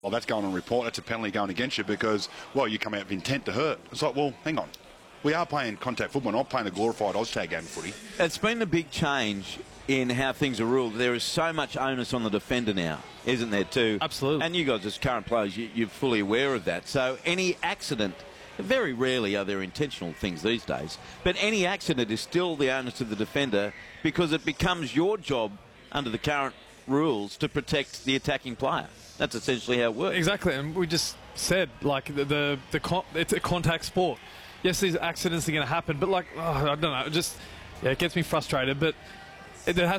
Well, that's going on report. That's a penalty going against you because, well, you come out with intent to hurt. It's like, well, hang on. We are playing contact football, not playing a glorified Oztag game of footy. It's been a big change in how things are ruled. There is so much onus on the defender now, isn't there, too? Absolutely. And you guys as current players, you're fully aware of that. So any accident, very rarely are there intentional things these days, but any accident is still the onus of the defender because it becomes your job under the current rules to protect the attacking player. That's essentially how it works. Exactly, and we just said, like, it's a contact sport. Yes, these accidents are going to happen, but, like, I don't know, it gets me frustrated, but there has